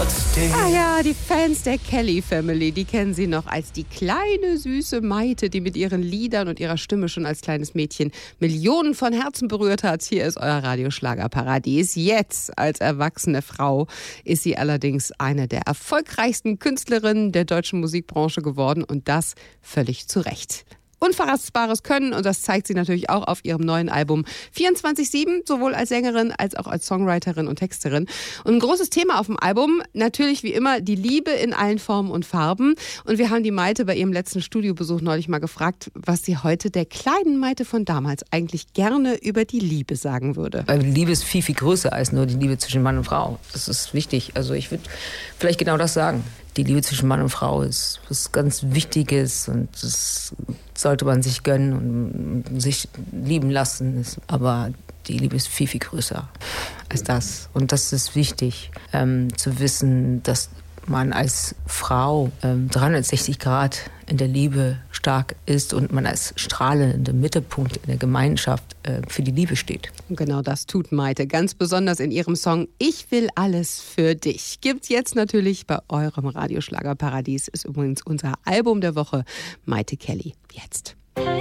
trotzdem. Ah ja, die Fans der Kelly Family, die kennen sie noch als die kleine, süße Maite, die mit ihren Liedern und ihrer Stimme schon als kleines Mädchen Millionen von Herzen berührt hat. Hier ist euer Radioschlagerparadies. Jetzt, als erwachsene Frau, ist sie allerdings eine der erfolgreichsten Künstlerinnen der deutschen Musikbranche geworden und das völlig zu Recht. Unfassbares Können und das zeigt sie natürlich auch auf ihrem neuen Album 24/7, sowohl als Sängerin als auch als Songwriterin und Texterin. Und ein großes Thema auf dem Album, natürlich wie immer die Liebe in allen Formen und Farben. Und wir haben die Maite bei ihrem letzten Studiobesuch neulich mal gefragt, was sie heute der kleinen Maite von damals eigentlich gerne über die Liebe sagen würde. Weil Liebe ist viel, viel größer als nur die Liebe zwischen Mann und Frau. Das ist wichtig. Also ich würde vielleicht genau das sagen. Die Liebe zwischen Mann und Frau ist was ganz Wichtiges und das sollte man sich gönnen und sich lieben lassen. Aber die Liebe ist viel, viel größer als das. Und das ist wichtig, zu wissen, dass man als Frau 360 Grad in der Liebe stark ist und man als strahlender Mittelpunkt in der Gemeinschaft für die Liebe steht. Und genau das tut Maite, ganz besonders in ihrem Song Ich will alles für dich. Gibt's jetzt natürlich bei eurem Radioschlagerparadies, ist übrigens unser Album der Woche, Maite Kelly. Jetzt.